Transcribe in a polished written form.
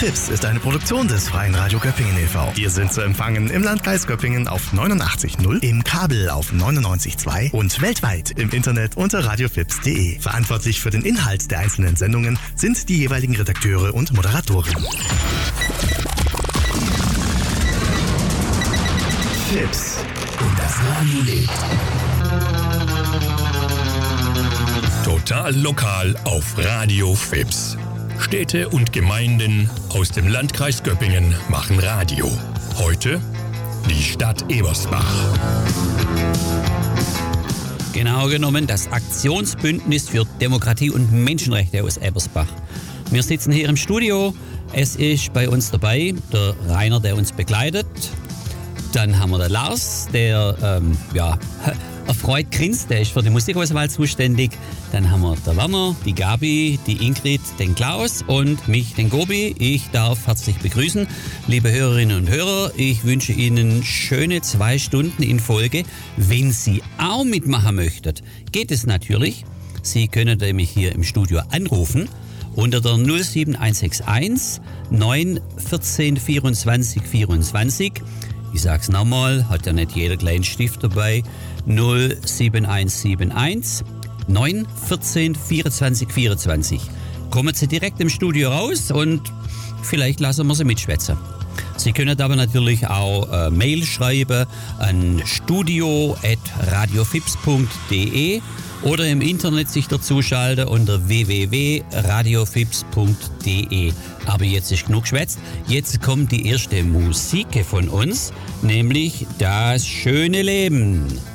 FIPS ist eine Produktion des Freien Radio Göppingen e.V. Wir sind zu empfangen im Landkreis Göppingen auf 89.0, im Kabel auf 99.2 und weltweit im Internet unter radiofips.de. Verantwortlich für den Inhalt der einzelnen Sendungen sind die jeweiligen Redakteure und Moderatoren. FIPS. Und das Radio lebt. Total lokal auf Radio FIPS. Städte und Gemeinden aus dem Landkreis Göppingen machen Radio. Heute die Stadt Ebersbach. Genau genommen das Aktionsbündnis für Demokratie und Menschenrechte aus Ebersbach. Wir sitzen hier im Studio. Es ist bei uns dabei der Rainer, der uns begleitet. Dann haben wir den Lars, der erfreut grinst, der ist für die Musikauswahl zuständig. Dann haben wir den Werner, die Gabi, die Ingrid, den Klaus und mich, den Gobi. Ich darf herzlich begrüßen, liebe Hörerinnen und Hörer. Ich wünsche Ihnen schöne 2 Stunden in Folge. Wenn Sie auch mitmachen möchten, geht es natürlich. Sie können nämlich hier im Studio anrufen unter der 07161 9 14 24 24. Ich sag's nochmal, hat ja nicht jeder kleinen Stift dabei. 07171 9 14 24 24. Kommen Sie direkt im Studio raus und vielleicht lassen wir Sie mitschwätzen. Sie können aber natürlich auch Mail schreiben an studio@radiofips.de oder im Internet sich dazuschalten unter www.radiofips.de. Aber jetzt ist genug geschwätzt. Jetzt kommt die erste Musik von uns, nämlich Das schöne Leben.